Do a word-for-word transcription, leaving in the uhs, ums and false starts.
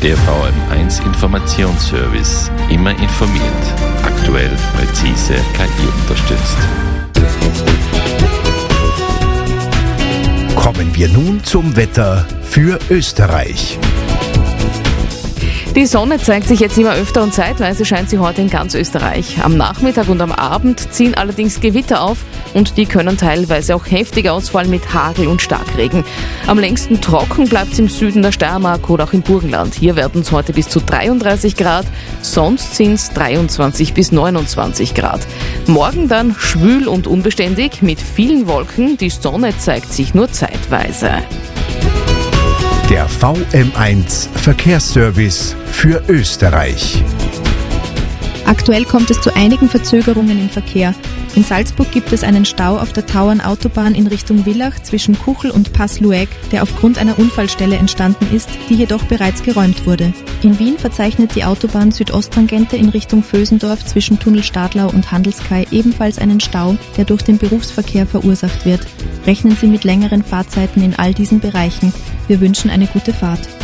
Der V M eins Informationsservice. Immer informiert. Aktuell, präzise, K I unterstützt. Kommen wir nun zum Wetter für Österreich. Die Sonne zeigt sich jetzt immer öfter und zeitweise scheint sie heute in ganz Österreich. Am Nachmittag und am Abend ziehen allerdings Gewitter auf und die können teilweise auch heftig ausfallen mit Hagel und Starkregen. Am längsten trocken bleibt es im Süden der Steiermark oder auch im Burgenland. Hier werden es heute bis zu dreiunddreißig Grad, sonst sind es dreiundzwanzig bis neunundzwanzig Grad. Morgen dann schwül und unbeständig mit vielen Wolken, die Sonne zeigt sich nur zeitweise. Der V M eins Verkehrsservice für Österreich. Aktuell kommt es zu einigen Verzögerungen im Verkehr. In Salzburg gibt es einen Stau auf der Tauernautobahn in Richtung Villach zwischen Kuchel und Pass-Lueg, der aufgrund einer Unfallstelle entstanden ist, die jedoch bereits geräumt wurde. In Wien verzeichnet die Autobahn Südosttangente in Richtung Vösendorf zwischen Tunnel Stadlau und Handelskai ebenfalls einen Stau, der durch den Berufsverkehr verursacht wird. Rechnen Sie mit längeren Fahrzeiten in all diesen Bereichen. Wir wünschen eine gute Fahrt.